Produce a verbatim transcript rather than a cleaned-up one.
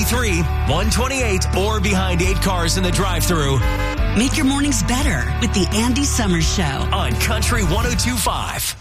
ninety-three, one twenty-eight, or behind eight cars in the drive-thru. Make your mornings better with the Andy Summers Show On Country one oh two point five.